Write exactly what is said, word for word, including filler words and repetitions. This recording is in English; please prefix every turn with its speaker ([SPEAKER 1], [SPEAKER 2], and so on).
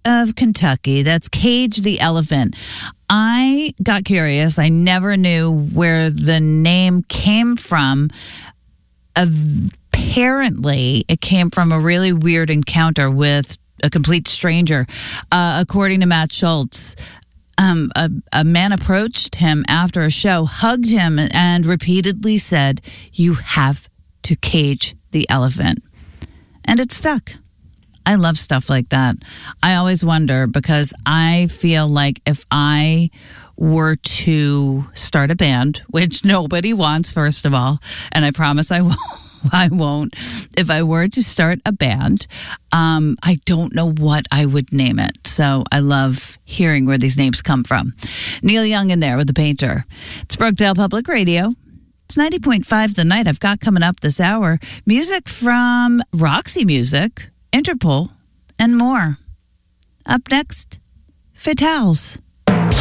[SPEAKER 1] of Kentucky. That's Cage the Elephant. I got curious. I never knew where the name came from. Apparently, it came from a really weird encounter with a complete stranger. Uh, according to Matt Schultz, um, a, a man approached him after a show, hugged him, and repeatedly said, "You have to cage the elephant." And it stuck. I love stuff like that. I always wonder, because I feel like if I were to start a band, which nobody wants, first of all, and I promise I won't, I won't. If I were to start a band, um, I don't know what I would name it. So I love hearing where these names come from. Neil Young in there with The Painter. It's Brookdale Public Radio. It's ninety point five The Night. I've got coming up this hour music from Roxy Music, Interpol, and more. Up next, Fatales.